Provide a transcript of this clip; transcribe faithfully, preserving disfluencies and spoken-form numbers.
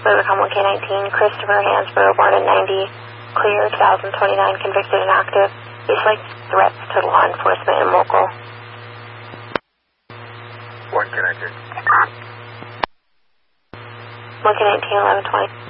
Overcome one K nineteen, Christopher Hansborough, born in ninety, clear, two thousand twenty-nine, convicted and active. These like threats to law enforcement and local. one K nineteen. one K nineteen, eleven twenty.